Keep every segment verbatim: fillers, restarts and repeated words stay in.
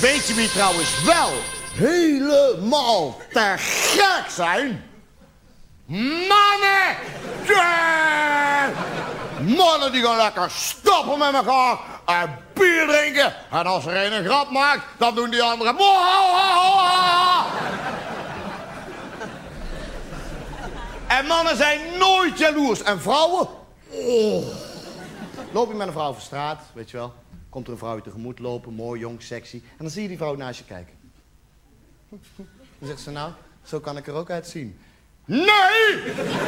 Weet je wie trouwens wel helemaal te gek zijn? Mannen! Yeah! Mannen die gaan lekker stappen met elkaar en bier drinken. En als er een een grap maakt, dan doen die anderen... En mannen zijn nooit jaloers. En vrouwen... Oh. Loop je met een vrouw over straat, weet je wel. Komt er een vrouw je tegemoet lopen, mooi, jong, sexy. En dan zie je die vrouw naast je kijken. Dan zegt ze nou, zo kan ik er ook uitzien. Nee!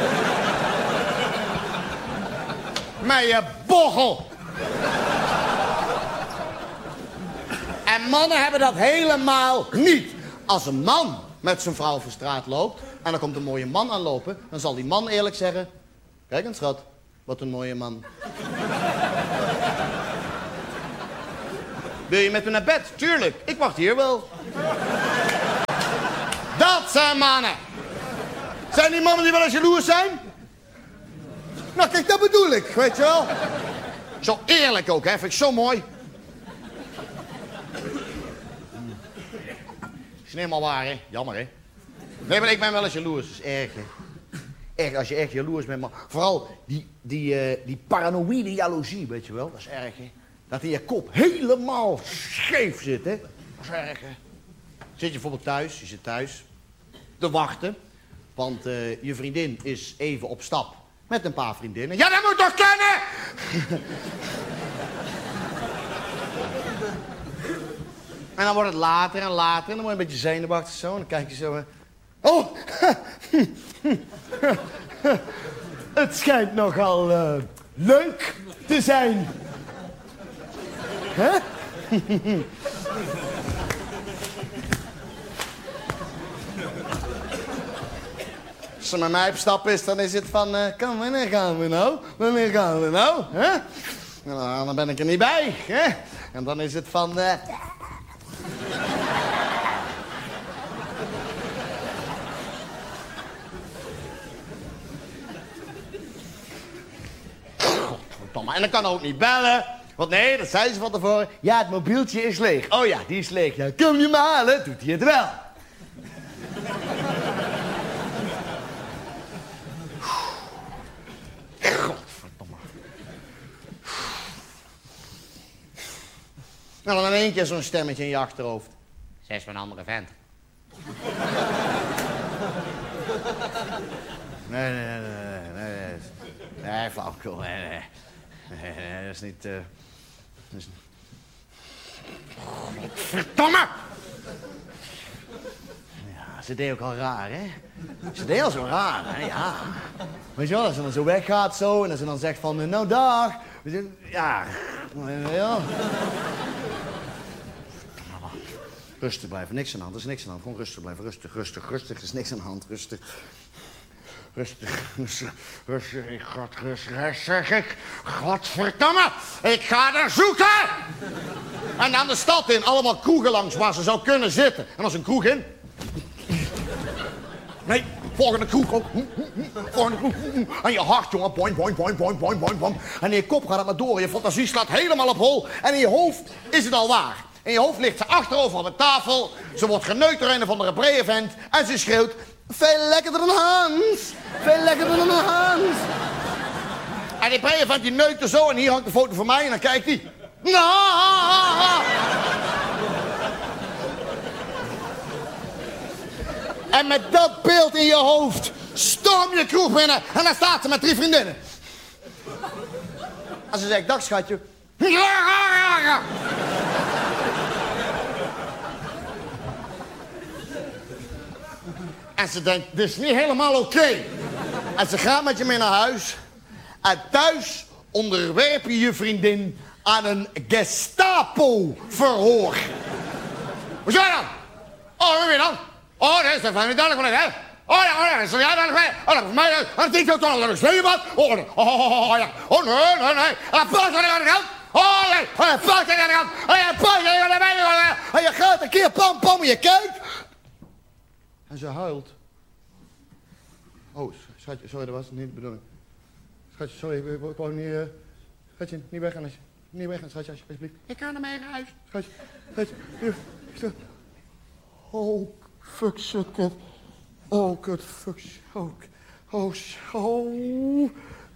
Met je bochel! En mannen hebben dat helemaal niet. Als een man met zijn vrouw over straat loopt... en er komt een mooie man aanlopen... dan zal die man eerlijk zeggen... Kijk eens, schat, wat een mooie man. Wil je met me naar bed? Tuurlijk, ik wacht hier wel. Dat zijn mannen. Zijn die mannen die wel eens jaloers zijn? Nou, kijk, dat bedoel ik, weet je wel. Zo eerlijk ook, hè, vind ik zo mooi. Is niet helemaal waar, hè? Jammer, hè? Nee, maar ik ben wel eens jaloers, dat is erg, hè? Echt, als je echt jaloers bent, maar vooral die, die, uh, die paranoïde jaloezie, weet je wel, dat is erg, hè? Dat in je kop helemaal scheef zit, hè? Dat is erg, hè? Zit je bijvoorbeeld thuis, je zit thuis te wachten, want uh, je vriendin is even op stap met een paar vriendinnen. Ja, dat moet toch kennen! En dan wordt het later en later en dan word je een beetje zenuwachtig zo en dan kijk je zo... Uh, oh! Het schijnt nogal uh, leuk te zijn. Hè? Als ze met mij op stap is, dan is het van... Uh, kom, wanneer gaan we nou? Wanneer gaan we nou? Hè? Nou, dan ben ik er niet bij. Hè? En dan is het van... Uh... En dan kan ook niet bellen. Want nee, dat zei ze van tevoren. Ja, het mobieltje is leeg. Oh ja, die is leeg. Ja, kom je me halen? Doet hij het wel. Godverdomme. Nou, dan in één keer zo'n stemmetje in je achterhoofd. Zij is van een andere vent. Nee, nee, nee, nee, nee, nee. Nee, flauwekul, nee, nee. Nee, nee, dat is niet... Uh, dat is... Verdomme! Ja, ze deed ook al raar, hè? Ze deed al zo raar, hè? Ja. Weet je wel, als ze dan zo weggaat zo... en als ze dan zegt van, nou, dag. Ja, ja. Rustig blijven, niks aan de hand, er is niks aan de hand. Gewoon rustig blijven, rustig, rustig, rustig. Er is niks aan de hand, rustig. Rustig, rustig, rustig, ik ga rustig, rustig, ik... Godverdomme, ik ga er zoeken! En dan de stad in, allemaal kroegen langs waar ze zou kunnen zitten. En als een kroeg in... Nee, volgende kroeg ook. Volgende kroeg. En je hart, jongen, boing, boing, boing, boing, boing, boing, boing. En in je kop gaat het maar door, je fantasie slaat helemaal op hol. En in je hoofd is het al waar. In je hoofd ligt ze achterover op de tafel. Ze wordt geneukt door een of andere brede-vent. En ze schreeuwt... Veel lekkerder dan Hans. Veel lekkerder dan Hans. En die brede-vent die neukt er zo. En hier hangt de foto van mij. En dan kijkt hij. Nou. En met dat beeld in je hoofd... storm je kroeg binnen. En dan staat ze met drie vriendinnen. En ze zegt, dag schatje. En ze denkt, dit is niet helemaal oké. Okay. En ze gaat met je mee naar huis. En thuis onderwerp je je vriendin aan een Gestapo-verhoor. Hoe zou je dan? Oh, wat ben je dan? Oh, dat is van mij duidelijk van het, hè? Oh ja, oh ja, dat is van jou duidelijk. Oh, dat is van mij duidelijk. En ik toch dat ik zweem wat? Oh, oh, oh, ja. Oh, nee, nee, nee. En pak er aan de kant. Oh, nee. Oh, ja, pak er aan de kant. Oh, ja, pak er aan de kant. En je gaat een keer pam, pam, en je kijkt. En ze huilt. Oh, schatje, sorry, dat was niet de bedoeling. Schatje, sorry, ik wou niet... Uh, schatje, niet weggaan, als je, niet weggaan, schatje, alsjeblieft. Ik ga naar mijn eigen huis. Schatje, schatje, Oh, fuck, shit, kut. Oh, kut, fuck, shit. Oh, oh, oh.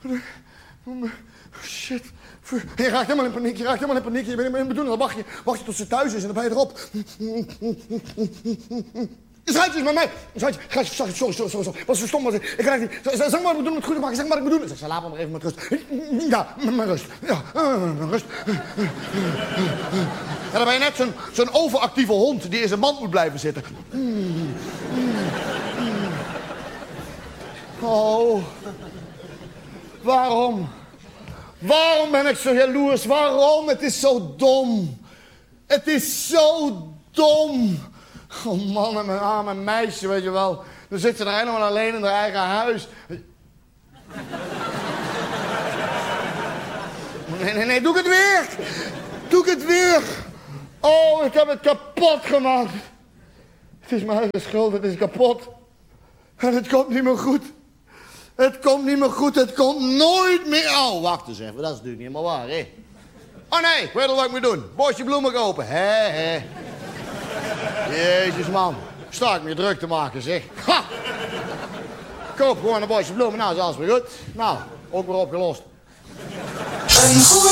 Shit. Je raakt helemaal in paniek, je raakt helemaal in paniek. Je bent in bedoeling, dan wacht je, wacht je tot ze thuis is en dan ben je erop. Schrijtje met mij. Schrijtje, schrijtje, sorry, sorry, sorry, sorry. Wat zo stom was ik. Ik krijg niet. Zeg maar wat ik bedoel met goed te maken, zeg maar wat ik bedoel. Zeg, laat me maar even met rust. Ja, met rust. Ja, met rust. En dan ben je net zo'n zo'n overactieve hond die in zijn mand moet blijven zitten. Oh. Waarom? Waarom ben ik zo jaloers? Waarom? Het is zo dom. Het is zo dom. Oh man, en mijn arme meisje, weet je wel. Dan zit ze daar helemaal alleen in haar eigen huis. Nee, nee, nee, doe ik het weer. Doe ik het weer. Oh, ik heb het kapot gemaakt. Het is mijn eigen schuld, het is kapot. En het komt niet meer goed. Het komt niet meer goed, het komt nooit meer... Oh, wacht eens even, dat is natuurlijk niet helemaal waar, hè? Oh nee, ik weet al wat ik moet doen. Bosje bloemen kopen, hè, hè. Jezus, man. Sta ik me druk te maken, zeg. Ha! Koop gewoon een bosje bloemen, nou is alles weer goed. Nou, ook weer opgelost.